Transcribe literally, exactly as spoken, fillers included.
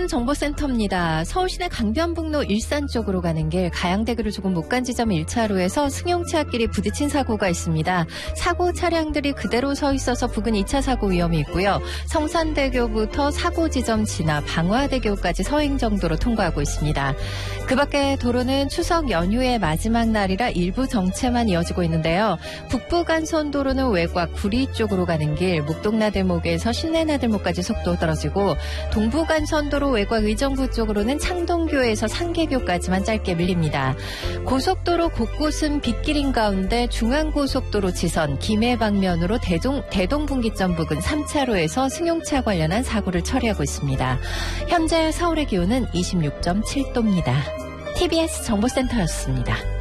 교통정보센터입니다. 서울시내 강변북로 일산 쪽으로 가는 길 가양대교를 조금 못 간 지점 일 차로에서 승용차끼리 부딪힌 사고가 있습니다. 사고 차량들이 그대로 서 있어서 부근 이 차 사고 위험이 있고요. 성산대교부터 사고 지점 지나 방화대교까지 서행 정도로 통과하고 있습니다. 그 밖에 도로는 추석 연휴의 마지막 날이라 일부 정체만 이어지고 있는데요. 북부간선도로는 외곽 구리 쪽으로 가는 길 목동나들목에서 신내나들목까지 속도 떨어지고 동부간선도로 외곽 의정부 쪽으로는 창동교에서 상계교까지만 짧게 밀립니다. 고속도로 곳곳은 빗길인 가운데 중앙고속도로 지선 김해 방면으로 대동, 대동분기점 부근 삼 차로에서 승용차 관련한 사고를 처리하고 있습니다. 현재 서울의 기온은 이십육 점 칠 도입니다. 티비에스 정보센터였습니다.